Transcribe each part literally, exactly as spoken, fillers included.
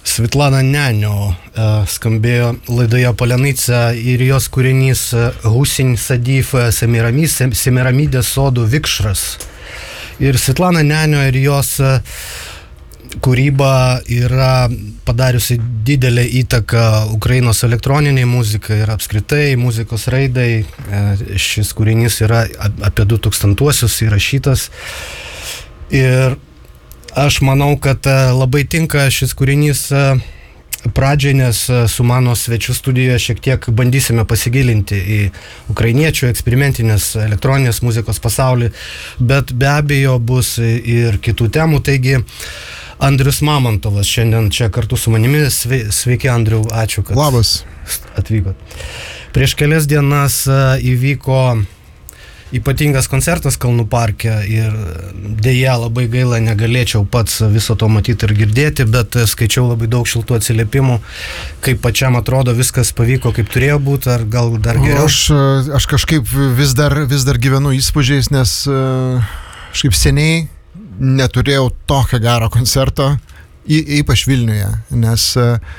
Svetlana Nenio skambėjo laidoje Polenica ir jos kūrinys Husin Sadyf Semiramidės sodų vikšras. Ir Svetlana Nenio ir jos kūryba yra padariusi didelę įtaką Ukrainos elektroniniai muzikai ir apskritai muzikos raidai. Šis kūrinys yra apie du tūkstantuosius įrašytas. Ir aš manau, kad labai tinka šis kūrinys pradžiai, nes su mano svečiu studijoje šiek tiek bandysime pasigilinti į ukrainiečių eksperimentinės elektroninės muzikos pasaulį, bet be abejo bus ir kitų temų. Taigi, Andrius Mamontovas šiandien čia kartu su manimi. Sveiki, Andriu, ačiū, kad Labas. atvykot. Prieš kelias dienas įvyko ypatingas koncertas Kalnų parke ir dėja labai gaila, negalėčiau pats viso to matyti ir girdėti, bet skaičiau labai daug šiltų atsiliepimų, kaip pačiam atrodo viskas pavyko kaip turėjo būti, ar gal dar geriau? Aš, aš kažkaip vis dar, vis dar gyvenu įspūdžiais, nes aš kaip seniai neturėjau tokio gero koncerto, ypač Vilniuje, nes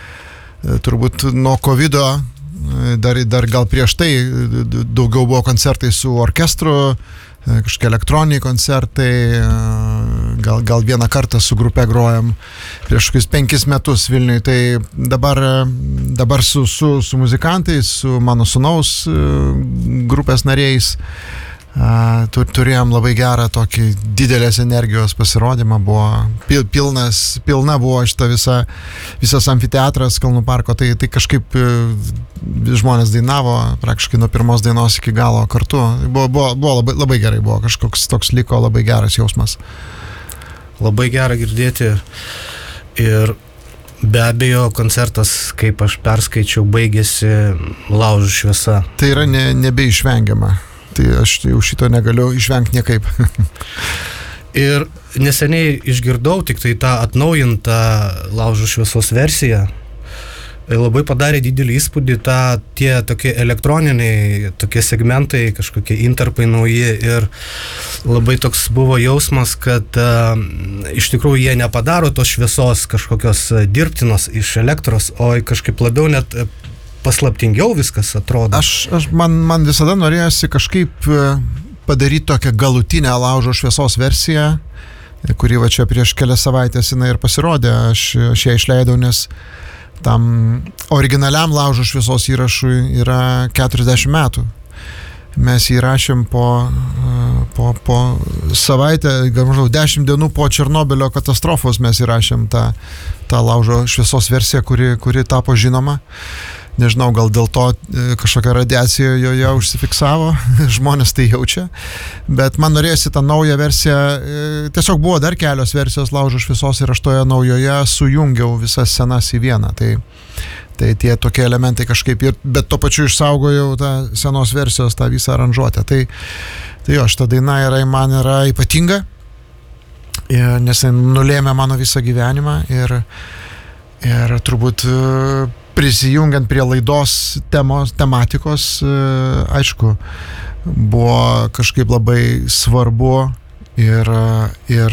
turbūt nuo kovido Dar, dar gal prieš tai daugiau buvo koncertai su orkestru, kažkokie elektroniniai koncertai, gal, gal vieną kartą su grupe grojam prieš kokius penkis metus Vilniui. Tai dabar, dabar su, su, su muzikantais, su mano sūnaus grupės nariais tur, turėjom labai gerą tokį didelės energijos pasirodymą. Buvo pil, pilnas, pilna buvo šita visa, visas amfiteatras Kalnų parko. Tai, tai kažkaip žmonės dainavo praktiškai nuo pirmos dainos iki galo kartu. Buvo, buvo, buvo labai, labai gerai, buvo kažkoks toks liko labai geras jausmas. Labai gera girdėti ir be abejo koncertas, kaip aš perskaičiau, baigėsi laužų šviesa. Tai yra ne, nebeišvengiama. Tai aš jau šito negaliu išvengti niekaip. Ir neseniai išgirdau tik tai tą atnaujintą laužų šviesos versiją. Labai padarė didelį įspūdį tą, tie tokie elektroniniai, tokie segmentai, kažkokie intarpai nauji ir labai toks buvo jausmas, kad uh, iš tikrųjų jie nepadaro tos šviesos kažkokios dirbtinos iš elektros, o kažkaip labiau net paslaptingiau viskas atrodo. Aš, aš man, man visada norėjosi kažkaip padaryti tokią galutinę laužo šviesos versiją, kuri va čia prieš kelias savaitės jinai ir pasirodė. Aš, aš ją išleidau, nes tam originaliam laužo šviesos įrašui yra keturiasdešimt metų. Mes jį rašėm po, po, po savaitę, gal maždaug dešimt dienų po Černobylio katastrofos mes įrašėm tą, tą laužo šviesos versiją, kuri, kuri tapo žinoma. Nežinau, gal dėl to kažkokia radiacija joje užsifiksavo, žmonės tai jaučia, bet man norėjosi tą naują versiją, tiesiog buvo dar kelios versijos laužo šviesos ir aš toje naujoje sujungiau visas senas į vieną, tai, tai tie tokie elementai kažkaip, ir, bet tuo pačiu išsaugojau tą senos versijos, tą visą aranžuotę, tai, tai jo, šita daina yra, man yra ypatinga, nes tai nulėmė mano visą gyvenimą ir, ir turbūt prisijungiant prie laidos temos, tematikos, aišku, buvo kažkaip labai svarbu ir, ir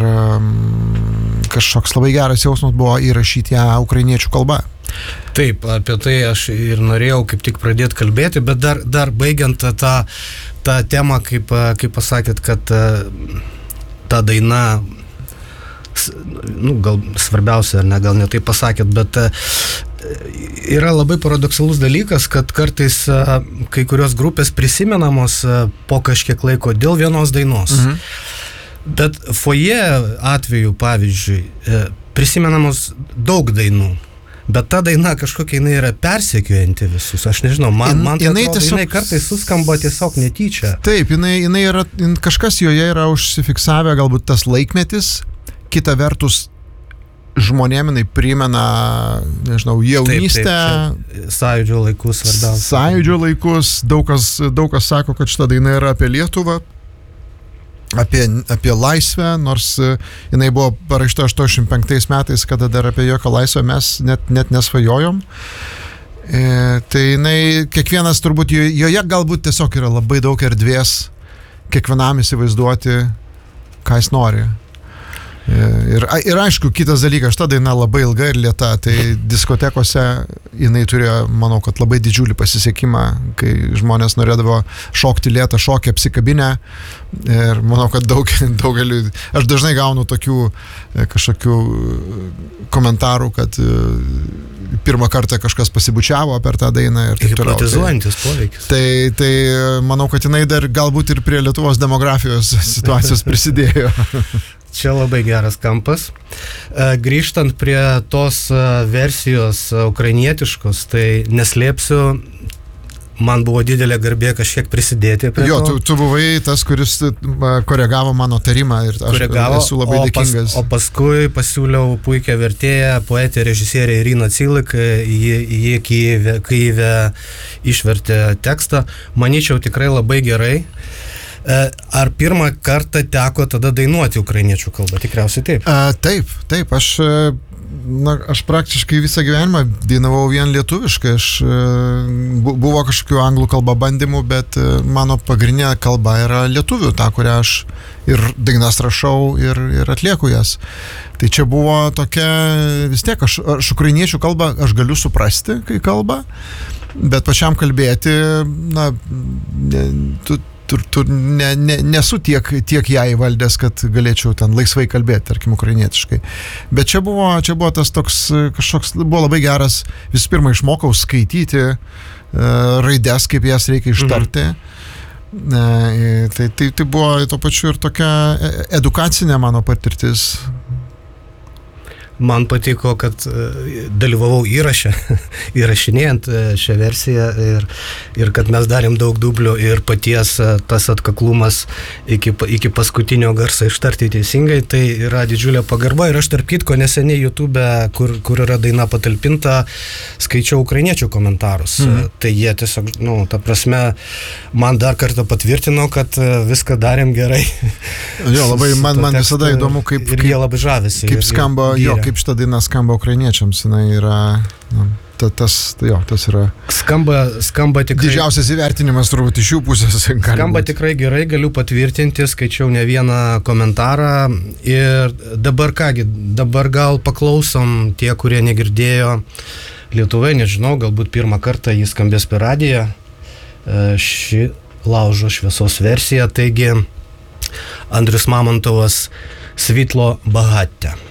kažkoks labai geras jausmas buvo įrašyti ją ukrainiečių kalba. Taip, apie tai aš ir norėjau kaip tik pradėti kalbėti, bet dar, dar baigiant tą, tą temą, kaip, kaip pasakėt, kad ta daina, nu, gal svarbiausia, ar ne, gal ne taip pasakėt, bet yra labai paradoksalus dalykas, kad kartais kai kurios grupės prisimenamos po kažkiek laiko dėl vienos dainos. Mhm. Bet foje atveju, pavyzdžiui, prisimenamos daug dainų. Bet ta daina kažkokia jinai yra persekiojanti visus. Aš nežinau, man, man tai jinai, atrodo, tiesiog, jinai kartais suskamba tiesiog netyčia. Taip, jinai, jinai yra, kažkas joje yra užsifiksavę, galbūt tas laikmetis. Kita vertus, žmonėm jinai primena, nežinau, jaunystę. Taip, taip, sąjūdžio laikus svarbiausia. Sąjūdžio laikus. Daug kas, daug kas sako, kad šita daina yra apie Lietuvą, apie, apie laisvę, nors jinai buvo parašyta aštuoniasdešimt penktais metais, kada dar apie jokią laisvę mes net, net nesvajojom. E, tai jinai, kiekvienas turbūt, joje galbūt tiesiog yra labai daug erdvės kiekvienam įsivaizduoti, ką jis nori. Ir, ir aišku, kitas dalykas, šita daina labai ilga ir lėta, tai diskotekose jinai turėjo, manau, kad labai didžiulį pasisekimą, kai žmonės norėdavo šokti lėtą šokį apsikabinę. Ir manau, kad daug, daugeliu, aš dažnai gaunu tokių kažkokių komentarų, kad pirmą kartą kažkas pasibučiavo per tą dainą ir taip toliau. Hipnotizuojantis poveikis. Tai, tai manau, kad jinai dar galbūt ir prie Lietuvos demografijos situacijos prisidėjo. Čia labai geras kampas. Grįžtant prie tos versijos ukrainietiškos, tai neslėpsiu, man buvo didelė garbė kažkiek prisidėti prie jo, to. Tu, tu buvai tas, kuris koregavo mano tarimą ir aš koregavo, esu labai o dėkingas. Pas, o paskui pasiūliau puikią vertėją, poetę, režisierę Iriną Cilik, ji, ji Kyjive, Kyjive išvertė tekstą. Manyčiau tikrai labai gerai. Ar pirmą kartą teko tada dainuoti ukrainiečių kalbą? Tikriausiai taip. A, taip, taip, aš, na, aš praktiškai visą gyvenimą dainavau vien lietuviškai, aš, buvo kažkokių anglų kalba bandymų, bet mano pagrindinė kalba yra lietuvių, ta, kurią aš ir dainas rašau ir, ir atlieku jas. Tai čia buvo tokia, vis tiek, aš, aš ukrainiečių kalbą aš galiu suprasti, kai kalba, bet pačiam kalbėti, na, tu Tur, tur ne, ne, nesu tiek, tiek ją įvaldęs, kad galėčiau ten laisvai kalbėti, tarkim, ukrainietiškai. Bet čia buvo, čia buvo tas toks, kažkoks, buvo labai geras, visų pirma, išmokau skaityti uh, raides, kaip jas reikia ištarti. Mhm. Uh, tai, tai, tai buvo tuo pačiu ir tokia edukacinė mano patirtis. Man patiko, kad dalyvavau įraše, įrašinėjant šią versiją ir, ir kad mes darėm daug dublių ir paties tas atkaklumas iki, iki paskutinio garso ištarti teisingai, tai yra didžiulė pagarba. Ir aš tarp kitko neseniai YouTube, kur, kur yra daina patalpinta, skaičiau ukrainiečių komentarus. Mhm. Tai jie tiesiog, nu, ta prasme, man dar kartą patvirtino, kad viską darėm gerai. Jo, labai, man, man visada įdomu, kaip, ir kaip, jie labai žavisi. Kaip skamba, jo, kaip šitą dainą skamba ukrainiečiams, jinai yra, na, ta, tas, jo, tas yra skamba, skamba tikrai, didžiausias įvertinimas turbūt iš jų pusės. Skamba tikrai gerai, galiu patvirtinti, skaičiau ne vieną komentarą ir dabar kągi, dabar gal paklausom tie, kurie negirdėjo Lietuvai, nežinau, galbūt pirmą kartą jis skambės per radiją, ši Laužo šviesos versija, taigi Andrius Mamontovas Svitlo Bagаття.